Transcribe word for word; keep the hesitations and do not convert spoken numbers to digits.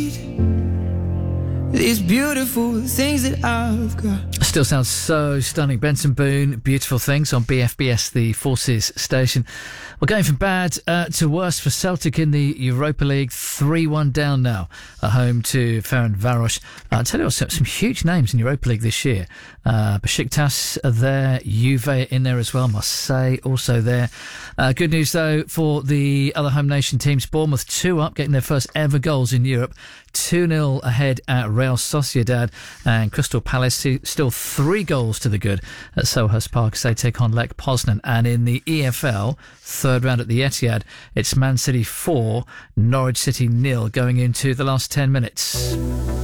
These beautiful things that I've got. Still sounds so stunning. Benson Boone, Beautiful Things on B F B S, the Forces station. We're going from bad uh, to worse for Celtic in the Europa League. three one down now at home to Ferencvaros. Uh, I'll tell you what, some, some huge names in Europa League this year. Uh, Besiktas are there, Juve in there as well, Marseille also there. Uh, good news though for the other home nation teams. Bournemouth two up, getting their first ever goals in Europe. two nil ahead at Real Sociedad, and Crystal Palace still three goals to the good at Selhurst Park as they take on Lech Poznan. And in the E F L, third round at the Etihad, it's Man City four, Norwich City nil going into the last ten minutes.